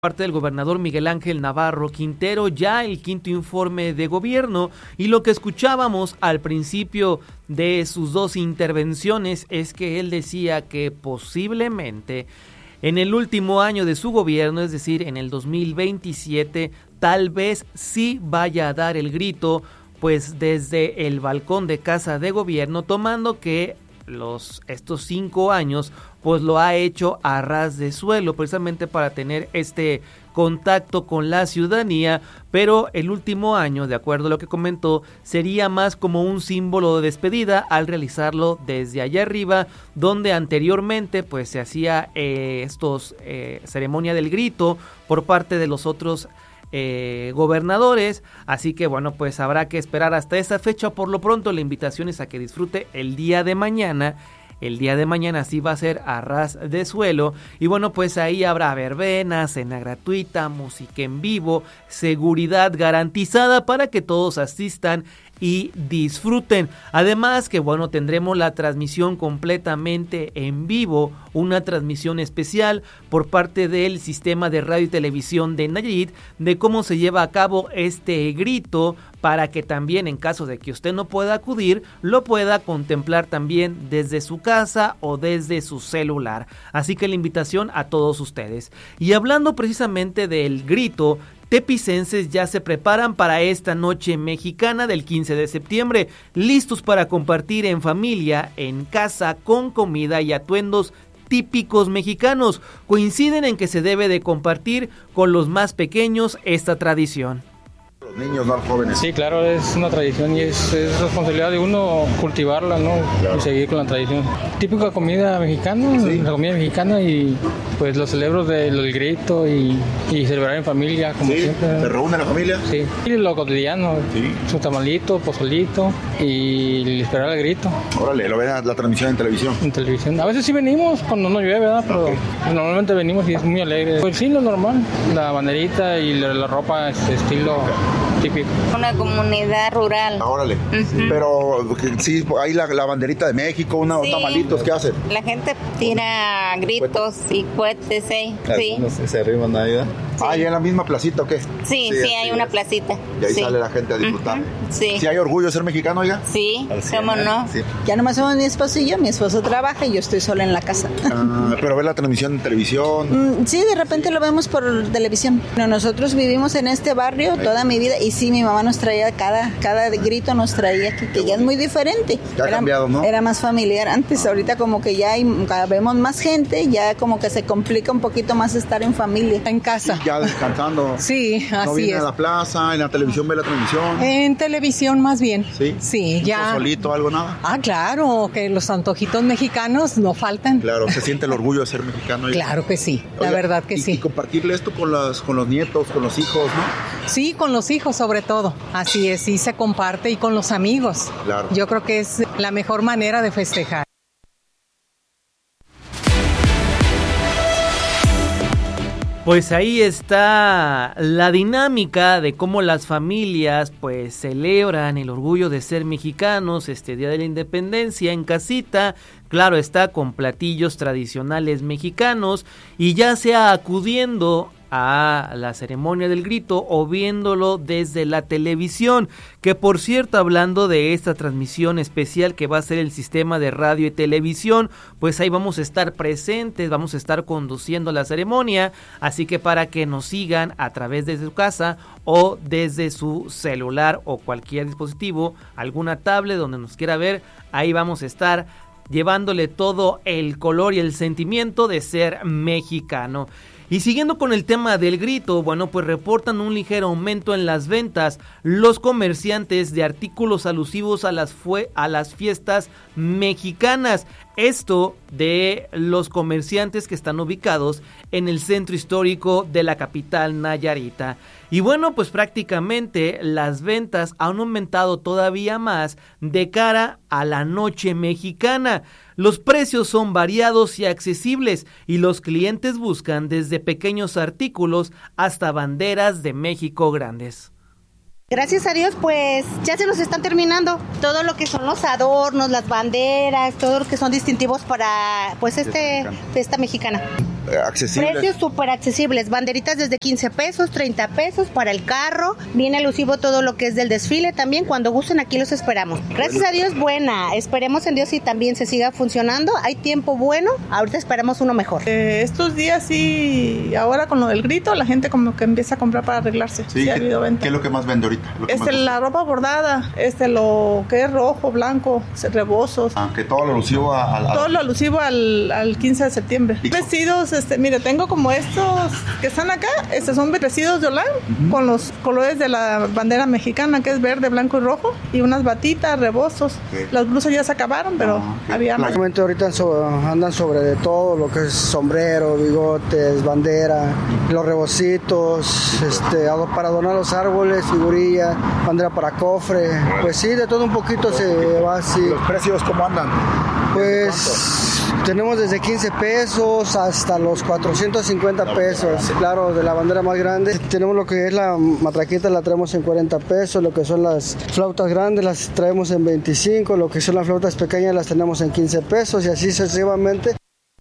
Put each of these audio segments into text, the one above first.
parte del gobernador Miguel Ángel Navarro Quintero, ya el quinto informe de gobierno, y lo que escuchábamos al principio de sus dos intervenciones es que él decía que posiblemente en el último año de su gobierno, es decir, en el 2027, tal vez sí vaya a dar el grito, pues desde el balcón de Casa de Gobierno, tomando que estos 5 años pues lo ha hecho a ras de suelo, precisamente para tener este contacto con la ciudadanía, pero el último año, de acuerdo a lo que comentó, sería más como un símbolo de despedida al realizarlo desde allá arriba, donde anteriormente pues se hacía ceremonia del grito por parte de los otros gobernadores, así que bueno, pues habrá que esperar hasta esa fecha. Por lo pronto la invitación es a que disfrute el día de mañana. El día de mañana sí va a ser a ras de suelo y bueno, pues ahí habrá verbena, cena gratuita, música en vivo, seguridad garantizada para que todos asistan y disfruten. Además que bueno, tendremos la transmisión completamente en vivo, una transmisión especial por parte del sistema de radio y televisión de Nayarit de cómo se lleva a cabo este grito, para que también en caso de que usted no pueda acudir, lo pueda contemplar también desde su casa o desde su celular. Así que la invitación a todos ustedes. Y hablando precisamente del grito, tepicenses ya se preparan para esta noche mexicana del 15 de septiembre, listos para compartir en familia, en casa, con comida y atuendos típicos mexicanos. Coinciden en que se debe de compartir con los más pequeños esta tradición. Los niños, más jóvenes. Sí, claro, es una tradición y es responsabilidad de uno cultivarla, ¿no? Claro. Y seguir con la tradición. Típica comida mexicana, sí. La comida mexicana, y pues los celebros del grito y celebrar en familia, como sí, siempre. ¿Se reúne la familia? Sí, y lo cotidiano, sí. Su tamalito, pozolito y esperar el grito. Órale, ¿lo ven a la transmisión en televisión? En televisión, a veces sí venimos cuando no llueve, ¿verdad? Pero okay. Normalmente venimos y es muy alegre. Pues sí, lo normal, la banderita y la ropa estilo típico. Una comunidad rural. Órale. Uh-huh. Pero sí, hay la banderita de México, unos sí. Tamalitos, ¿qué hacen? La gente tira gritos y cohetes, ¿eh? Sí. No se arriban ahí, ¿verdad? Sí. ¿Y en la misma placita o qué? Sí, hay una placita. Y ahí sí. Sale la gente a disfrutar. Uh-huh. Sí. ¿Sí hay orgullo de ser mexicano, oiga? Sí, ¿cómo no? Sí. Ya nomás somos mi esposo y yo. Mi esposo trabaja y yo estoy sola en la casa. Pero ve la transmisión en televisión. Sí, de repente lo vemos por televisión. Bueno, nosotros vivimos en este barrio toda mi vida y sí, mi mamá nos traía cada grito nos traía que ya es muy diferente. Ya ha cambiado, ¿no? Era más familiar antes, ahorita como que ya vemos más gente, ya como que se complica un poquito más estar en familia. En casa. Ya descansando. Sí, así ¿No viene es. a la plaza, en la televisión ve la transmisión? En televisión más bien. Sí. Sí, ya. ¿Solito algo nada? Claro, que los antojitos mexicanos no faltan. Claro, ¿se siente el orgullo de ser mexicano? Claro que sí, la verdad que sí. Y compartirle esto con los nietos, con los hijos, ¿no? Sí, con los hijos sobre todo. Así es, sí se comparte, y con los amigos. Claro. Yo creo que es la mejor manera de festejar. Pues ahí está la dinámica de cómo las familias pues celebran el orgullo de ser mexicanos este Día de la Independencia en casita. Claro está, con platillos tradicionales mexicanos, y ya sea acudiendo a la ceremonia del grito o viéndolo desde la televisión, que por cierto, hablando de esta transmisión especial que va a ser el sistema de radio y televisión, pues ahí vamos a estar presentes, vamos a estar conduciendo la ceremonia, así que para que nos sigan a través de su casa o desde su celular o cualquier dispositivo, alguna tablet donde nos quiera ver, ahí vamos a estar llevándole todo el color y el sentimiento de ser mexicano. Y siguiendo con el tema del grito, bueno, pues reportan un ligero aumento en las ventas los comerciantes de artículos alusivos a las fiestas mexicanas. Esto de los comerciantes que están ubicados en el centro histórico de la capital nayarita. Y bueno, pues prácticamente las ventas han aumentado todavía más de cara a la noche mexicana. Los precios son variados y accesibles y los clientes buscan desde pequeños artículos hasta banderas de México grandes. Gracias a Dios, pues ya se nos están terminando todo lo que son los adornos, las banderas, todo lo que son distintivos para pues esta mexicana. accesibles. Precios súper accesibles, banderitas desde 15 pesos, 30 pesos para el carro, viene alusivo todo lo que es del desfile también, cuando gusten aquí los esperamos. Gracias a Dios, buena, esperemos en Dios y también se siga funcionando, hay tiempo bueno, ahorita esperamos uno mejor. Estos días sí, ahora con lo del grito, la gente como que empieza a comprar para arreglarse. Sí, ha habido venta. ¿Qué es lo que más vende ahorita? La ropa bordada, lo que es rojo, blanco, rebozos. Aunque todo lo alusivo todo lo alusivo al 15 de septiembre. Vestidos, mire, tengo como estos que están acá, son vestidos de Holán, con los colores de la bandera mexicana, que es verde, blanco y rojo, y unas batitas, rebozos. Las blusas ya se acabaron, pero había más. Ahorita andan sobre de todo, lo que es sombrero, bigotes, bandera, los rebocitos, para adornar los árboles, figurilla, bandera para cofre, pues sí, de todo un poquito se va así. ¿Los precios cómo andan? Pues tenemos desde 15 pesos hasta los 450 pesos, claro, de la bandera más grande. Tenemos lo que es la matraquita, la traemos en 40 pesos, lo que son las flautas grandes las traemos en 25, lo que son las flautas pequeñas las tenemos en 15 pesos y así sucesivamente.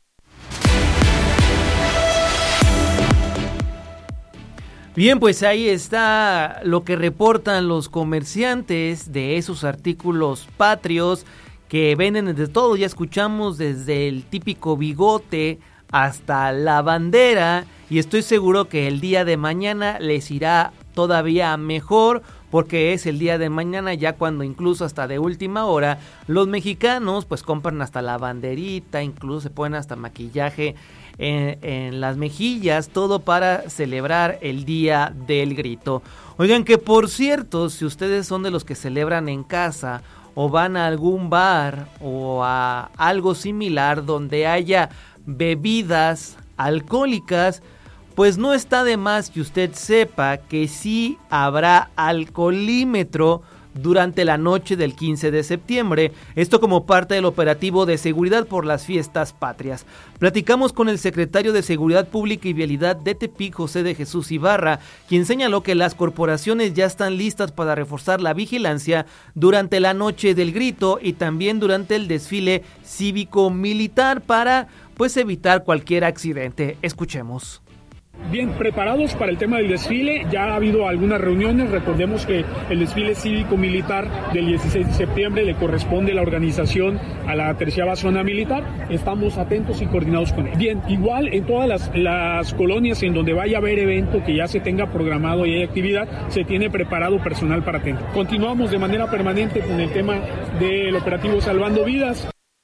Bien, pues ahí está lo que reportan los comerciantes de esos artículos patrios que venden de todo. Ya escuchamos desde el típico bigote hasta la bandera y estoy seguro que el día de mañana les irá todavía mejor, porque es el día de mañana ya cuando incluso hasta de última hora los mexicanos pues compran hasta la banderita, incluso se ponen hasta maquillaje en las mejillas, todo para celebrar el Día del Grito. Oigan, que por cierto, si ustedes son de los que celebran en casa o van a algún bar o a algo similar donde haya bebidas alcohólicas, pues no está de más que usted sepa que sí habrá alcoholímetro durante la noche del 15 de septiembre, esto como parte del operativo de seguridad por las fiestas patrias. Platicamos con el secretario de Seguridad Pública y Vialidad de Tepic, José de Jesús Ibarra, quien señaló que las corporaciones ya están listas para reforzar la vigilancia durante la noche del grito y también durante el desfile cívico-militar para pues evitar cualquier accidente. Escuchemos. Bien, preparados para el tema del desfile, ya ha habido algunas reuniones, recordemos que el desfile cívico-militar del 16 de septiembre le corresponde la organización a la 13ª Zona Militar, estamos atentos y coordinados con él. Bien, igual en todas las colonias en donde vaya a haber evento que ya se tenga programado y hay actividad, se tiene preparado personal para atender. Continuamos de manera permanente con el tema del operativo Salvando Vidas.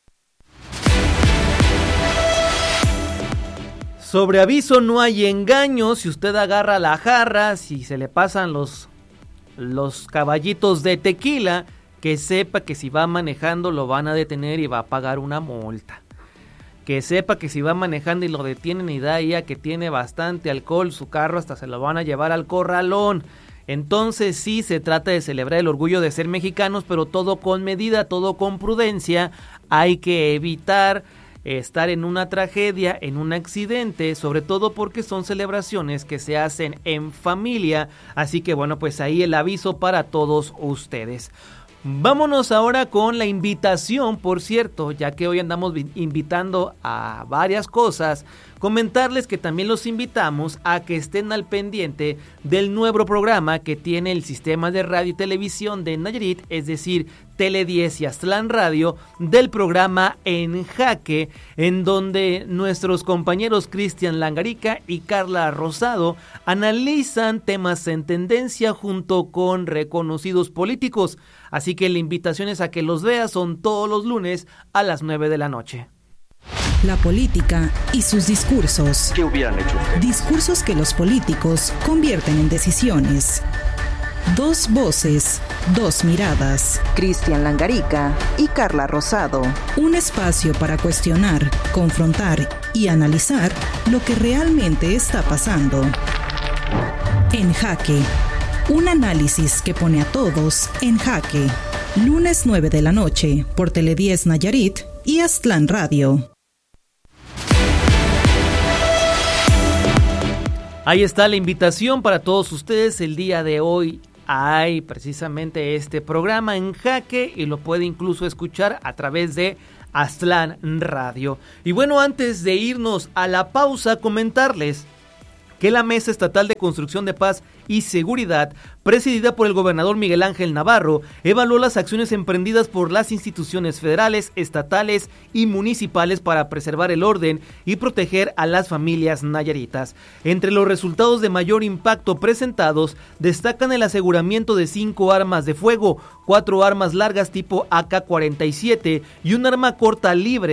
Sobre aviso no hay engaño, si usted agarra la jarra, si se le pasan los caballitos de tequila, que sepa que si va manejando lo van a detener y va a pagar una multa. Que sepa que si va manejando y lo detienen y da ya que tiene bastante alcohol, su carro hasta se lo van a llevar al corralón. Entonces sí se trata de celebrar el orgullo de ser mexicanos, pero todo con medida, todo con prudencia. Hay que evitar estar en una tragedia, en un accidente, sobre todo porque son celebraciones que se hacen en familia, así que bueno, pues ahí el aviso para todos ustedes. Vámonos ahora con la invitación, por cierto, ya que hoy andamos invitando a varias cosas, comentarles que también los invitamos a que estén al pendiente del nuevo programa que tiene el sistema de radio y televisión de Nayarit, es decir, Tele 10 y Aztlán Radio, del programa En Jaque, en donde nuestros compañeros Cristian Langarica y Carla Rosado analizan temas en tendencia junto con reconocidos políticos. Así que la invitación es a que los veas, son todos los lunes a las 9 de la noche. La política y sus discursos. ¿Qué hubieran hecho ustedes? Discursos que los políticos convierten en decisiones. Dos voces, dos miradas. Cristian Langarica y Carla Rosado. Un espacio para cuestionar, confrontar y analizar lo que realmente está pasando. En Jaque. Un análisis que pone a todos en jaque. Lunes 9 de la noche por Tele 10 Nayarit y Aztlán Radio. Ahí está la invitación para todos ustedes. El día de hoy hay precisamente este programa En Jaque y lo puede incluso escuchar a través de Aztlán Radio. Y bueno, antes de irnos a la pausa, comentarles que la Mesa Estatal de Construcción de Paz y Seguridad, presidida por el gobernador Miguel Ángel Navarro, evaluó las acciones emprendidas por las instituciones federales, estatales y municipales para preservar el orden y proteger a las familias nayaritas. Entre los resultados de mayor impacto presentados, destacan el aseguramiento de 5 armas de fuego, 4 armas largas tipo AK-47 y un arma corta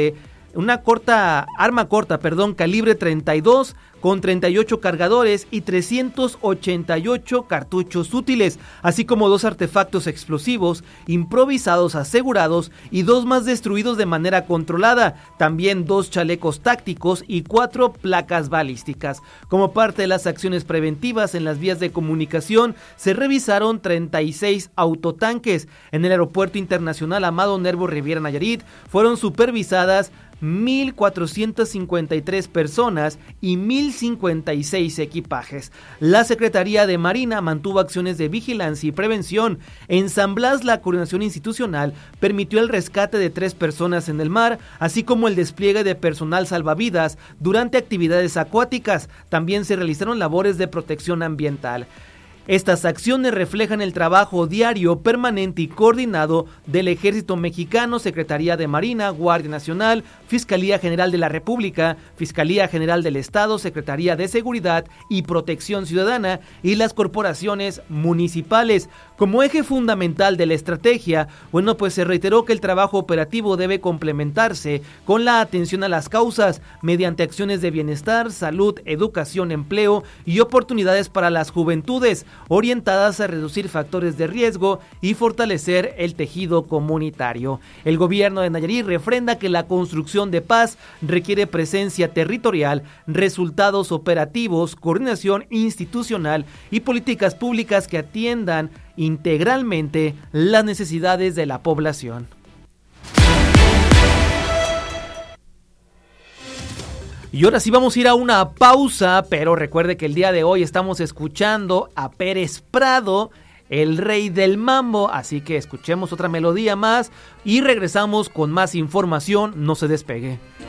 calibre 32 con 38 cargadores y 388 cartuchos útiles, así como 2 artefactos explosivos improvisados asegurados y 2 más destruidos de manera controlada, también 2 chalecos tácticos y 4 placas balísticas. Como parte de las acciones preventivas en las vías de comunicación, se revisaron 36 autotanques. En el Aeropuerto Internacional Amado Nervo Riviera Nayarit fueron supervisadas 1,453 personas y 1,056 equipajes. La Secretaría de Marina mantuvo acciones de vigilancia y prevención. En San Blas, la coordinación institucional permitió el rescate de 3 personas en el mar, así como el despliegue de personal salvavidas durante actividades acuáticas. También se realizaron labores de protección ambiental. Estas acciones reflejan el trabajo diario, permanente y coordinado del Ejército Mexicano, Secretaría de Marina, Guardia Nacional, Fiscalía General de la República, Fiscalía General del Estado, Secretaría de Seguridad y Protección Ciudadana y las corporaciones municipales. Como eje fundamental de la estrategia, pues se reiteró que el trabajo operativo debe complementarse con la atención a las causas mediante acciones de bienestar, salud, educación, empleo y oportunidades para las juventudes, orientadas a reducir factores de riesgo y fortalecer el tejido comunitario. El gobierno de Nayarit refrenda que la construcción de paz requiere presencia territorial, resultados operativos, coordinación institucional y políticas públicas que atiendan integralmente las necesidades de la población. Y ahora sí vamos a ir a una pausa, pero recuerde que el día de hoy estamos escuchando a Pérez Prado, el rey del mambo, así que escuchemos otra melodía más y regresamos con más información, no se despegue.